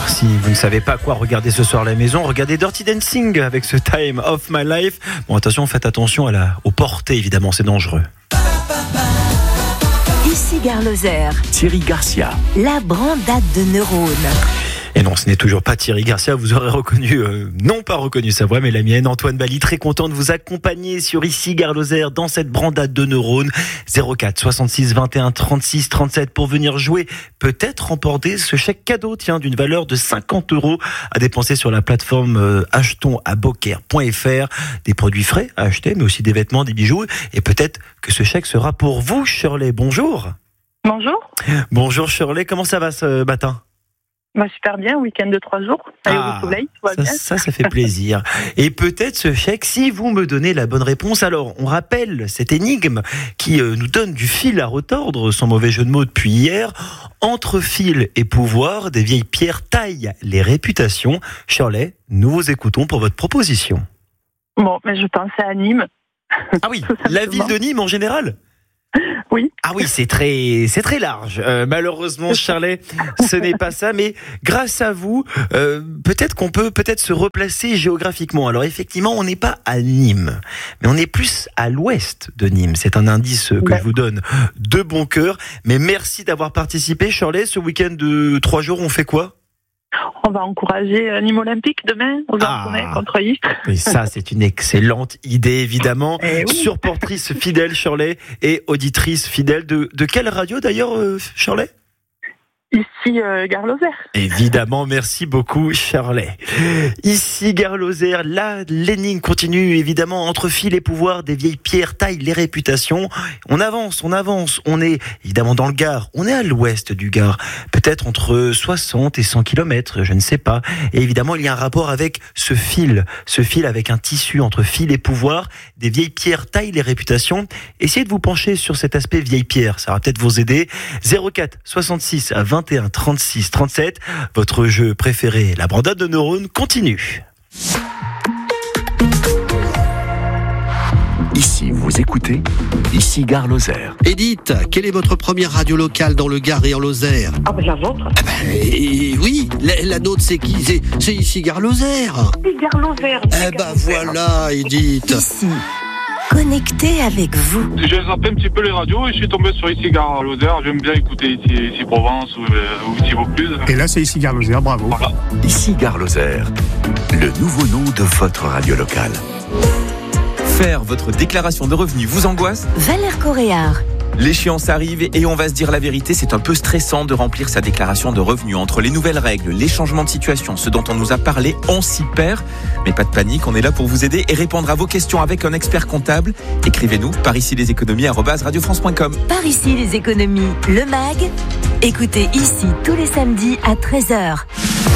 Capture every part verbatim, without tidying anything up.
Alors si vous ne savez pas quoi regarder ce soir à la maison, regardez Dirty Dancing avec ce Time of My Life. Bon, attention, faites attention à la, aux portées, évidemment, c'est dangereux. Ici Gare Lozère. Thierry Garcia. La brandade de neurones. Et non, ce n'est toujours pas Thierry Garcia, vous aurez reconnu, euh, non pas reconnu sa voix, mais la mienne, Antoine Bali, très content de vous accompagner sur Ici Gare Lozère dans cette brandade de neurones. zéro quatre soixante-six vingt et un trente-six trente-sept pour venir jouer, peut-être remporter ce chèque cadeau, tiens, d'une valeur de cinquante euros à dépenser sur la plateforme euh, achetons à beaucaire point f r. Des produits frais à acheter, mais aussi des vêtements, des bijoux. Et peut-être que ce chèque sera pour vous, Shirley. Bonjour. Bonjour. Bonjour Shirley, comment ça va ce matin ? Bah, super bien, week-end de trois jours, avec ah, le soleil, tout va ça, bien. Ça, ça fait plaisir. Et peut-être ce chèque, si vous me donnez la bonne réponse. Alors, on rappelle cette énigme qui euh, nous donne du fil à retordre, sans mauvais jeu de mots depuis hier. Entre fil et pouvoir, des vieilles pierres taillent les réputations. Shirley, nous vous écoutons pour votre proposition. Bon, mais je pensais à Nîmes. Ah oui, la ville de Nîmes en général ? Oui. Ah oui, c'est très, c'est très large. Euh, malheureusement, Shirley, ce n'est pas ça. Mais grâce à vous, euh, peut-être qu'on peut peut-être se replacer géographiquement. Alors effectivement, on n'est pas à Nîmes, mais on est plus à l'ouest de Nîmes. C'est un indice que ouais. je vous donne de bon cœur. Mais merci d'avoir participé, Shirley. Ce week-end de trois jours, on fait quoi ? On va encourager Nîmes Olympique demain aux Ardennais ah, contre Istres. Et ça, c'est une excellente idée, évidemment. Oui. Supportrice fidèle, Shirley, et auditrice fidèle. De, de quelle radio, d'ailleurs, euh, Shirley ? Ici, euh, Gare Lozère. Évidemment, merci beaucoup, Shirley. Ici, Gare Lozère, là, l'énigme continue, évidemment, entre fil et pouvoir, des vieilles pierres taillent les réputations. On avance, on avance, on est évidemment dans le Gard, on est à l'ouest du Gard, peut-être entre soixante et cent kilomètres, je ne sais pas. Et évidemment, il y a un rapport avec ce fil, ce fil avec un tissu entre fil et pouvoir, des vieilles pierres taillent les réputations. Essayez de vous pencher sur cet aspect vieille pierre, ça va peut-être vous aider. zéro quatre soixante-six à vingt et un trente-six trente-sept, votre jeu préféré, la brandade de neurones, continue. Ici, vous écoutez Ici Gare Lozère. Edith, quelle est votre première radio locale dans le Gard et en Lozère ? Ah ben la vôtre. Ah ben, et, oui, la, la nôtre c'est qui ? C'est, c'est Ici Gare Lozère. Ici Gare Lozère. Eh ben voilà, Edith. Ici, connecté avec vous. J'ai zappé un petit peu les radios et je suis tombé sur Ici Gare Lozère. J'aime bien écouter Ici, ici Provence ou, euh, ou Ici Vaucluse. Et là c'est Ici Gare Lozère, bravo. Voilà. Ici Gare Lozère, le nouveau nom de votre radio locale. Faire votre déclaration de revenus vous angoisse ? Valère Coréard. L'échéance arrive et on va se dire la vérité, c'est un peu stressant de remplir sa déclaration de revenus. Entre les nouvelles règles, les changements de situation, ce dont on nous a parlé, on s'y perd. Mais pas de panique, on est là pour vous aider et répondre à vos questions avec un expert comptable. Écrivez-nous par ici les économies arobase radio france point com. Par ici les économies, le mag. Écoutez Ici tous les samedis à treize heures.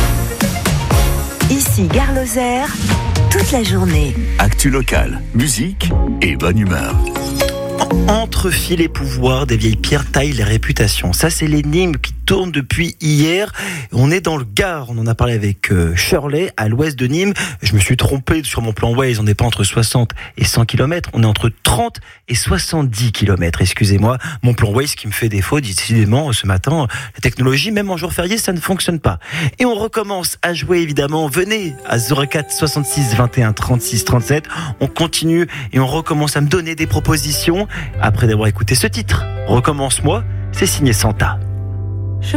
Ici Gare Lozère, toute la journée. Actu locale, musique et bonne humeur. Entre fil et pouvoir, des vieilles pierres taillent les réputations. Ça, c'est l'énigme qui tourne depuis hier. On est dans le Gard. On en a parlé avec euh, Shirley, à l'ouest de Nîmes. Je me suis trompé sur mon plan Waze. On n'est pas entre soixante et cent kilomètres. On est entre trente et soixante-dix kilomètres. Excusez-moi. Mon plan Waze qui me fait défaut, décidément, ce matin. La technologie, même en jour férié, ça ne fonctionne pas. Et on recommence à jouer, évidemment. Venez à zéro quatre soixante-six vingt et un trente-six trente-sept. On continue et on recommence à me donner des propositions. Après d'avoir écouté ce titre, Recommence-moi, c'est signé Santa.